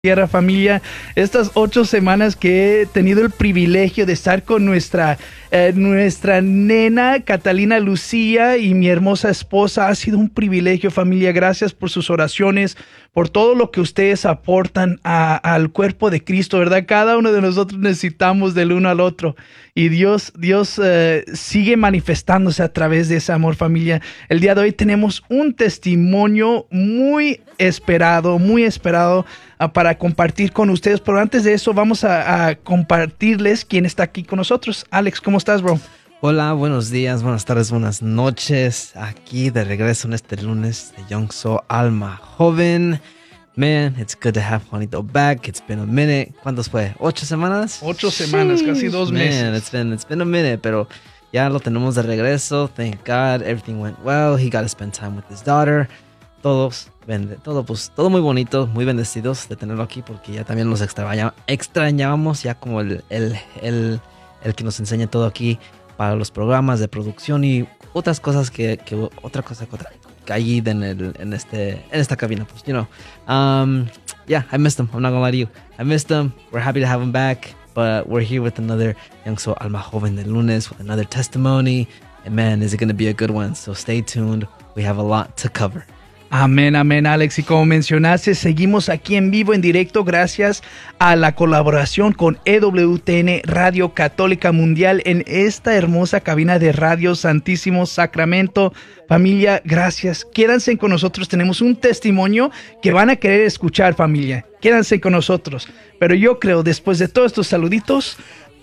Tierra, familia, estas 8 semanas que he tenido el privilegio de estar con nuestra nena Catalina Lucía y mi hermosa esposa. Ha sido un privilegio, familia. Gracias por sus oraciones, por todo lo que ustedes aportan al cuerpo de Cristo, ¿verdad? Cada uno de nosotros necesitamos del uno al otro, y Dios sigue manifestándose a través de ese amor, familia. El día de hoy tenemos un testimonio muy esperado para compartir con ustedes, pero antes de eso vamos a compartirles quién está aquí con nosotros. Alex, ¿cómo estás, bro? Hola, buenos días, buenas tardes, buenas noches. Aquí de regreso en este lunes de Young Soul Alma Joven. Man, it's good to have Juanito back. It's been a minute. ¿Cuántos fue? ¿8 semanas? 8 semanas, casi 2 meses. Man, it's been a minute, pero ya lo tenemos de regreso. Thank God, everything went well. He got to spend time with his daughter. Todo muy bonito, muy bendecidos de tenerlo aquí, porque ya también los extrañábamos, ya como el que nos enseña todo aquí para los programas de producción y otras cosas que allí en esta cabina, pues, you know. Yeah, I missed him. I'm not gonna lie to you. I missed him. We're happy to have him back, but we're here with another Young Soul Alma Joven del lunes with another testimony, and man, is it gonna be a good one? So stay tuned. We have a lot to cover. Amén, amén, Alex. Y como mencionaste, seguimos aquí en vivo, en directo, gracias a la colaboración con EWTN Radio Católica Mundial en esta hermosa cabina de Radio Santísimo Sacramento. Familia, gracias. Quédense con nosotros. Tenemos un testimonio que van a querer escuchar, familia. Quédense con nosotros. Pero yo creo, después de todos estos saluditos,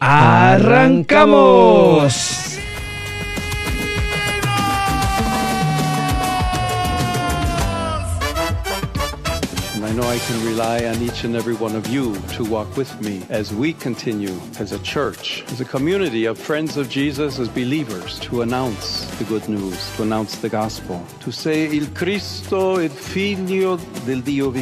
¡arrancamos! I know I can rely on each and every one of you to walk with me as we continue as a church, as a community of friends of Jesus, as believers, to announce the good news, to announce the gospel, to say, Il Cristo, il Figlio del Dio vivo.